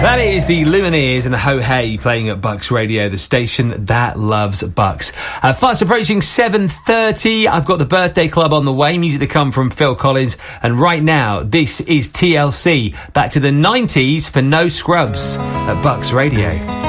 That is the Lumineers and the Ho Hey playing at Bucks Radio, the station that loves Bucks. Fast approaching 7:30. I've got the Birthday Club on the way. Music to come from Phil Collins. And right now, this is TLC. Back to the 90s for No Scrubs at Bucks Radio.